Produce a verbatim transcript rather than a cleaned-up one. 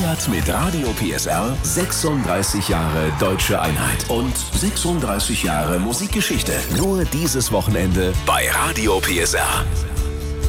Feiert mit Radio P S R sechsunddreißig Jahre Deutsche Einheit und sechsunddreißig Jahre Musikgeschichte. Nur dieses Wochenende bei Radio P S R.